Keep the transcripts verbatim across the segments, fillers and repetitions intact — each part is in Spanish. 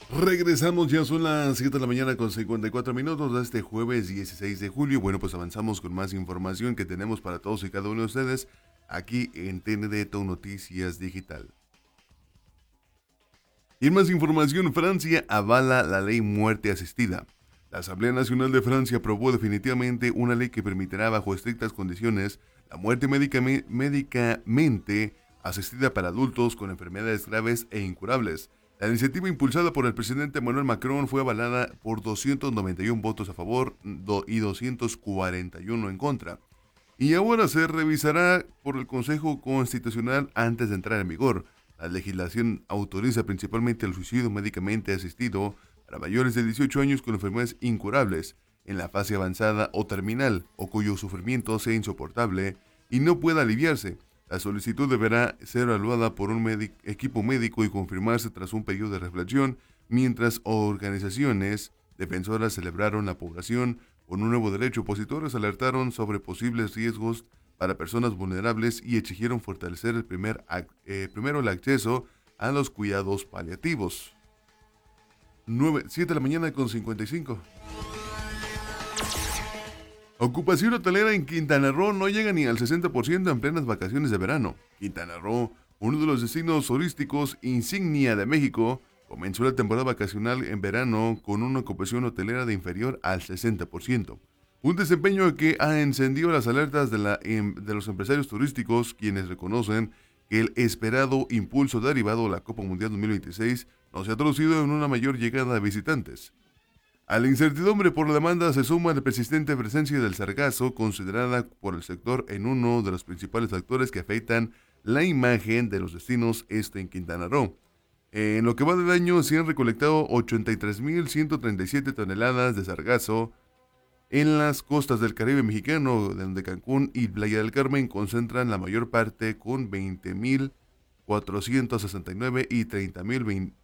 Regresamos, ya son las siete de la mañana con cincuenta y cuatro minutos de este jueves dieciséis de julio. Bueno, pues avanzamos con más información que tenemos para todos y cada uno de ustedes aquí en T N D Noticias Digital. Y en más información, Francia avala la ley muerte asistida. La Asamblea Nacional de Francia aprobó definitivamente una ley que permitirá bajo estrictas condiciones la muerte médicamente asistida para adultos con enfermedades graves e incurables. La iniciativa impulsada por el presidente Emmanuel Macron fue avalada por doscientos noventa y uno votos a favor y doscientos cuarenta y uno en contra. Y ahora se revisará por el Consejo Constitucional antes de entrar en vigor. La legislación autoriza principalmente el suicidio médicamente asistido para mayores de dieciocho años con enfermedades incurables, en la fase avanzada o terminal, o cuyo sufrimiento sea insoportable y no pueda aliviarse. La solicitud deberá ser evaluada por un equipo médico y confirmarse tras un periodo de reflexión, mientras organizaciones defensoras celebraron la población con un nuevo derecho. Opositores alertaron sobre posibles riesgos para personas vulnerables y exigieron fortalecer el primer, eh, primero el acceso a los cuidados paliativos. siete de la mañana con cincuenta y cinco. Ocupación hotelera en Quintana Roo no llega ni al sesenta por ciento en plenas vacaciones de verano. Quintana Roo, uno de los destinos turísticos insignia de México, comenzó la temporada vacacional en verano con una ocupación hotelera de inferior al sesenta por ciento. Un desempeño que ha encendido las alertas de, la, de los empresarios turísticos, quienes reconocen que el esperado impulso derivado de la Copa Mundial dos mil veintiséis no se ha traducido en una mayor llegada de visitantes. A la incertidumbre por la demanda se suma la persistente presencia del sargazo, considerada por el sector en uno de los principales factores que afectan la imagen de los destinos este en Quintana Roo. En lo que va del año se han recolectado ochenta y tres mil ciento treinta y siete toneladas de sargazo en las costas del Caribe mexicano, donde Cancún y Playa del Carmen concentran la mayor parte con veinte mil cuatrocientos sesenta y nueve y treinta mil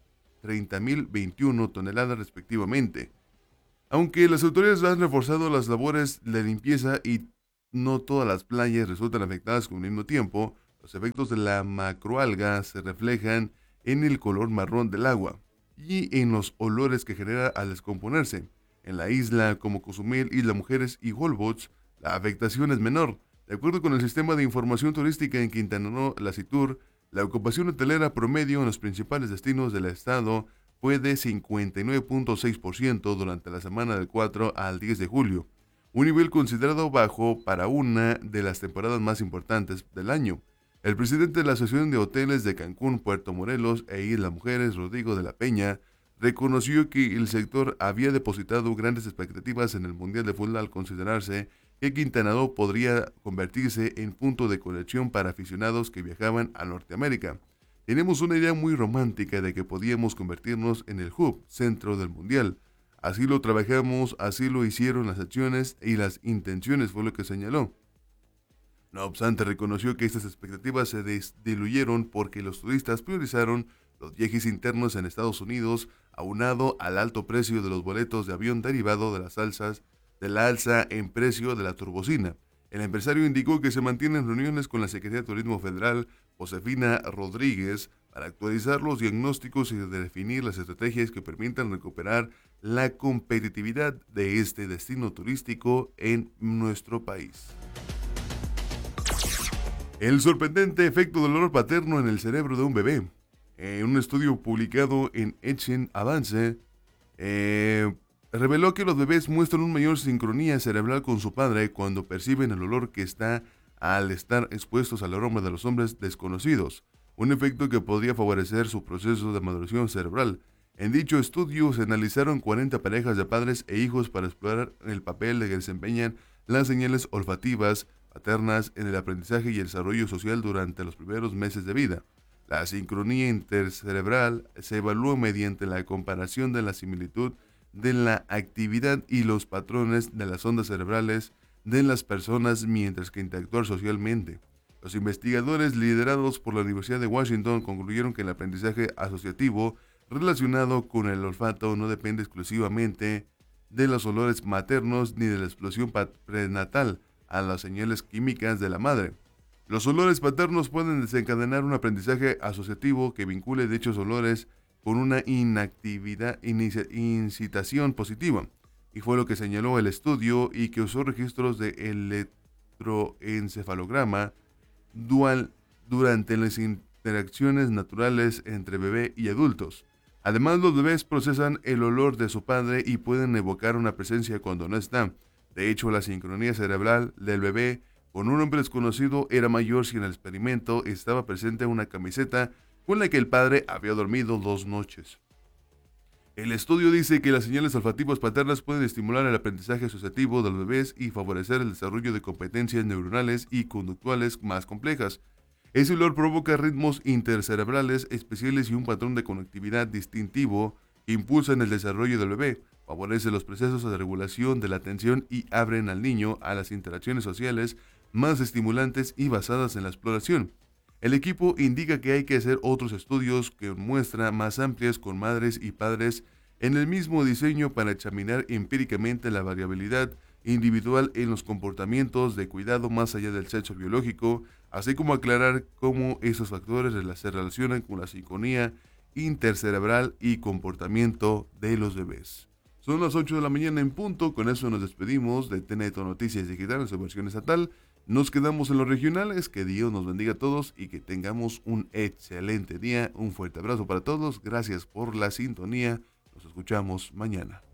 veintiuno toneladas respectivamente. Aunque las autoridades han reforzado las labores de limpieza y no todas las playas resultan afectadas con el mismo tiempo, los efectos de la macroalga se reflejan en el color marrón del agua y en los olores que genera al descomponerse. En la isla como Cozumel, Isla Mujeres y Holbox, la afectación es menor. De acuerdo con el Sistema de Información Turística en Quintana Roo, la CITUR, la ocupación hotelera promedio en los principales destinos del estado fue de cincuenta y nueve punto seis por ciento durante la semana del cuatro al diez de julio, un nivel considerado bajo para una de las temporadas más importantes del año. El presidente de la Asociación de Hoteles de Cancún, Puerto Morelos e Isla Mujeres, Rodrigo de la Peña, reconoció que el sector había depositado grandes expectativas en el Mundial de Fútbol al considerarse que Quintana Roo podría convertirse en punto de conexión para aficionados que viajaban a Norteamérica. Tenemos una idea muy romántica de que podíamos convertirnos en el hub, centro del mundial. Así lo trabajamos, así lo hicieron las acciones y las intenciones, fue lo que señaló. No obstante, reconoció que estas expectativas se diluyeron porque los turistas priorizaron los viajes internos en Estados Unidos, aunado al alto precio de los boletos de avión derivado de las alzas, de la alza en precio de la turbocina. El empresario indicó que se mantienen reuniones con la Secretaría de Turismo Federal, Josefina Rodríguez, para actualizar los diagnósticos y definir las estrategias que permitan recuperar la competitividad de este destino turístico en nuestro país. El sorprendente efecto del olor paterno en el cerebro de un bebé. En un estudio publicado en Etchen Avance, eh, reveló que los bebés muestran una mayor sincronía cerebral con su padre cuando perciben el olor que está al estar expuestos al aroma de los hombres desconocidos, un efecto que podría favorecer su proceso de maduración cerebral. En dicho estudio se analizaron cuarenta parejas de padres e hijos para explorar el papel que desempeñan las señales olfativas paternas en el aprendizaje y el desarrollo social durante los primeros meses de vida. La sincronía intercerebral se evalúa mediante la comparación de la similitud de la actividad y los patrones de las ondas cerebrales de las personas mientras que interactúan socialmente. Los investigadores liderados por la Universidad de Washington concluyeron que el aprendizaje asociativo relacionado con el olfato no depende exclusivamente de los olores maternos ni de la explosión prenatal a las señales químicas de la madre. Los olores paternos pueden desencadenar un aprendizaje asociativo que vincule dichos olores con una inactividad, inicia- incitación positiva, y fue lo que señaló el estudio y que usó registros de electroencefalograma dual durante las interacciones naturales entre bebé y adultos. Además, los bebés procesan el olor de su padre y pueden evocar una presencia cuando no está. De hecho, la sincronía cerebral del bebé con un hombre desconocido era mayor si en el experimento estaba presente una camiseta con la que el padre había dormido dos noches. El estudio dice que las señales olfativas paternas pueden estimular el aprendizaje asociativo de los bebés y favorecer el desarrollo de competencias neuronales y conductuales más complejas. Ese olor provoca ritmos intercerebrales especiales y un patrón de conectividad distintivo que impulsan el desarrollo del bebé, favorece los procesos de regulación de la atención y abren al niño a las interacciones sociales más estimulantes y basadas en la exploración. El equipo indica que hay que hacer otros estudios que muestran más amplias con madres y padres en el mismo diseño para examinar empíricamente la variabilidad individual en los comportamientos de cuidado más allá del sexo biológico, así como aclarar cómo esos factores se relacionan con la sincronía intercerebral y comportamiento de los bebés. Son las ocho de la mañana en punto, con eso nos despedimos de T N T Noticias Digital en su versión estatal. Nos quedamos en los regionales, que Dios nos bendiga a todos y que tengamos un excelente día. Un fuerte abrazo para todos, gracias por la sintonía, nos escuchamos mañana.